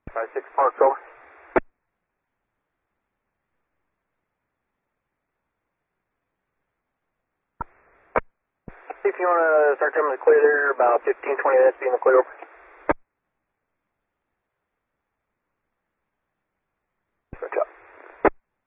56 Park, over. See if you want to start coming to the clear there, about 15, 20 minutes, be in the clear, over.